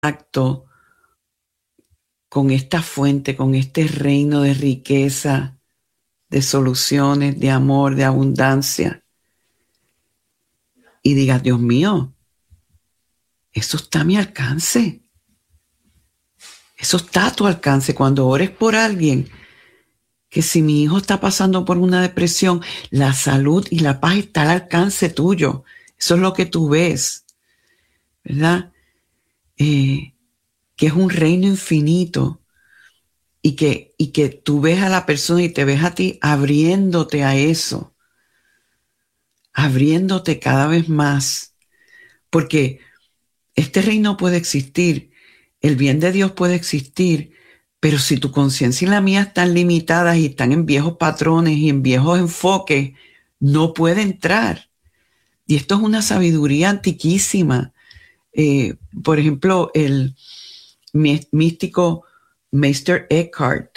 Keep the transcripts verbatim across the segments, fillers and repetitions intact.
contacto con esta fuente, con este reino de riqueza, de soluciones, de amor, de abundancia, y digas, Dios mío, eso está a mi alcance. Eso está a tu alcance. Cuando ores por alguien, que si mi hijo está pasando por una depresión, la salud y la paz está al alcance tuyo. Eso es lo que tú ves, ¿verdad? Eh, que es un reino infinito y que, y que tú ves a la persona y te ves a ti abriéndote a eso, abriéndote cada vez más, porque este reino puede existir, el bien de Dios puede existir, pero si tu conciencia y la mía están limitadas y están en viejos patrones y en viejos enfoques, no puede entrar. Y esto es una sabiduría antiquísima. Eh, por ejemplo, el místico Meister Eckhart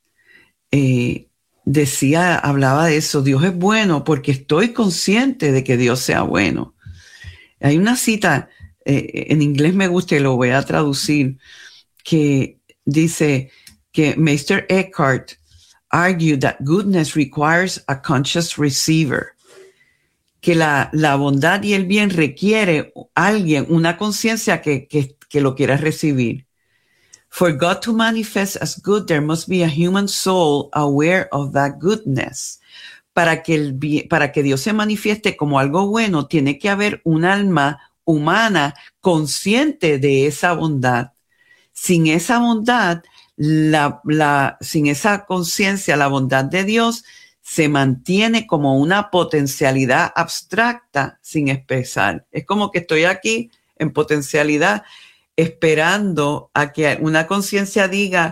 eh, decía, hablaba de eso, Dios es bueno porque estoy consciente de que Dios sea bueno. Hay una cita, eh, en inglés me gusta y lo voy a traducir, que dice que Meister Eckhart argued that goodness requires a conscious receiver, que la, la bondad y el bien requiere alguien, una conciencia que, que, que lo quiera recibir. For God to manifest as good, there must be a human soul aware of that goodness. Para que, el, para que Dios se manifieste como algo bueno, tiene que haber un alma humana consciente de esa bondad. Sin esa bondad, la, la, sin esa conciencia, la bondad de Dios se mantiene como una potencialidad abstracta sin expresar. Es como que estoy aquí en potencialidad esperando a que una conciencia diga,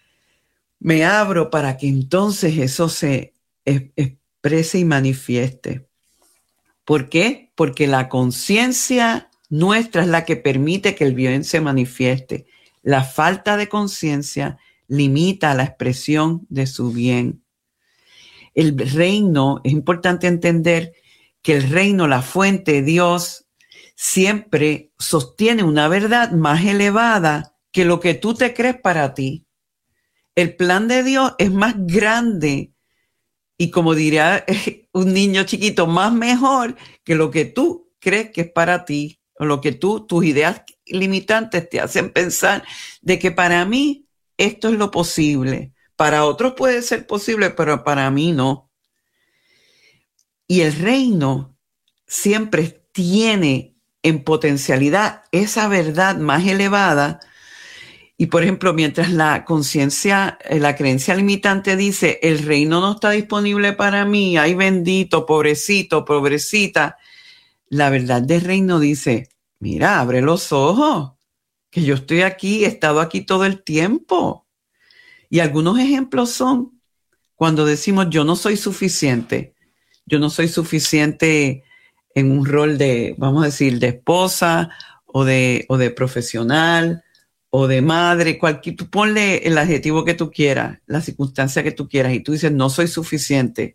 me abro para que entonces eso se exprese y manifieste. ¿Por qué? Porque la conciencia nuestra es la que permite que el bien se manifieste. La falta de conciencia limita la expresión de su bien. El reino, es importante entender que el reino, la fuente, Dios, siempre sostiene una verdad más elevada que lo que tú te crees para ti. El plan de Dios es más grande y, como diría un niño chiquito, más mejor que lo que tú crees que es para ti, o lo que tú, tus ideas limitantes te hacen pensar de que para mí esto es lo posible. Para otros puede ser posible, pero para mí no. Y el reino siempre tiene en potencialidad esa verdad más elevada. Y, por ejemplo, mientras la conciencia, la creencia limitante dice, el reino no está disponible para mí, ay bendito, pobrecito, pobrecita, la verdad del reino dice, mira, abre los ojos, que yo estoy aquí, he estado aquí todo el tiempo. Y algunos ejemplos son cuando decimos, yo no soy suficiente, yo no soy suficiente en un rol de, vamos a decir, de esposa o de, o de profesional o de madre, cualquier, tú ponle el adjetivo que tú quieras, la circunstancia que tú quieras, y tú dices, no soy suficiente.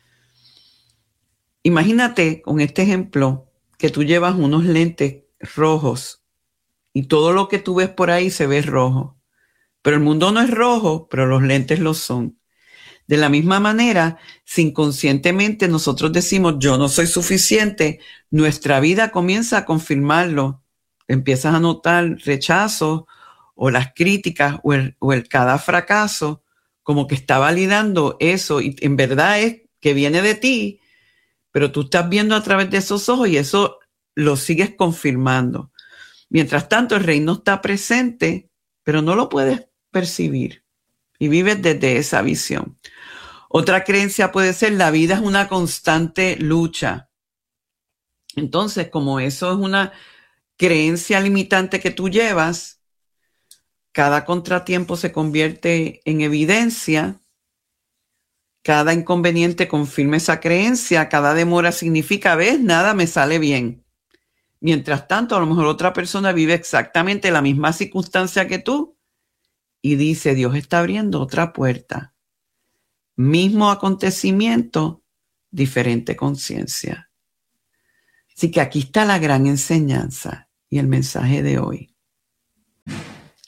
Imagínate con este ejemplo que tú llevas unos lentes rojos y todo lo que tú ves por ahí se ve rojo. Pero el mundo no es rojo, pero los lentes lo son. De la misma manera, si inconscientemente nosotros decimos yo no soy suficiente, nuestra vida comienza a confirmarlo. Empiezas a notar rechazo o las críticas o el, o el cada fracaso como que está validando eso, y en verdad es que viene de ti, pero tú estás viendo a través de esos ojos y eso lo sigues confirmando. Mientras tanto, el reino está presente, pero no lo puedes percibir y vives desde esa visión. Otra creencia puede ser, la vida es una constante lucha. Entonces, como eso es una creencia limitante que tú llevas, cada contratiempo se convierte en evidencia, cada inconveniente confirma esa creencia, cada demora significa, ves, nada me sale bien. Mientras tanto, a lo mejor otra persona vive exactamente la misma circunstancia que tú y dice, Dios está abriendo otra puerta. Mismo acontecimiento, diferente conciencia. Así que aquí está la gran enseñanza y el mensaje de hoy.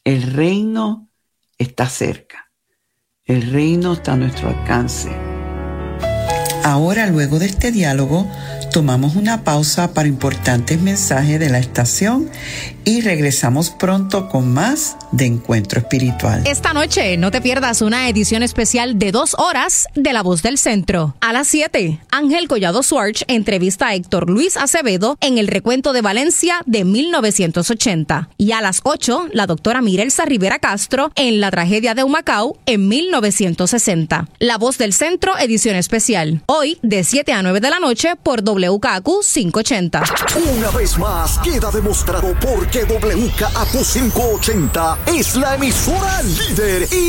El reino está cerca. El reino está a nuestro alcance. Ahora, luego de este diálogo, tomamos una pausa para importantes mensajes de la estación y regresamos pronto con más de Encuentro Espiritual. Esta noche no te pierdas una edición especial de dos horas de La Voz del Centro. A las siete, Ángel Collado Swartz entrevista a Héctor Luis Acevedo en el recuento de Valencia de mil novecientos ochenta. Y a las ocho, la doctora Mirelsa Rivera Castro en la tragedia de Humacao en mil novecientos sesenta. La Voz del Centro, edición especial. Hoy, de siete a nueve de la noche por W K Q quinientos ochenta. Una vez más, queda demostrado por qué W K Q quinientos ochenta es la emisora líder y